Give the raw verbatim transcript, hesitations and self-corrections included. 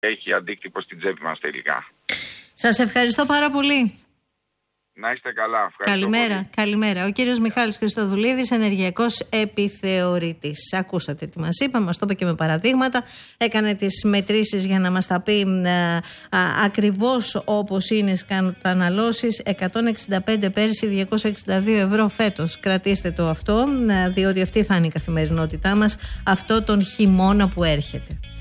έχει αντίκτυπο στην τσέπη μας τελικά. Σας ευχαριστώ πάρα πολύ. Να είστε καλά. Ευχαριστώ Καλημέρα, πολύ. καλημέρα. Ο κύριος Μιχάλης Χριστοδουλίδης, ενεργειακός επιθεωρητής. Ακούσατε τι μας είπε, μας το είπε και με παραδείγματα. Έκανε τις μετρήσεις για να μας τα πει α, α, ακριβώς όπως είναι στις καταναλώσεις. εκατόν εξήντα πέντε πέρσι, διακόσια εξήντα δύο ευρώ φέτος. Κρατήστε το αυτό, διότι αυτή θα είναι η καθημερινότητά μας αυτό τον χειμώνα που έρχεται.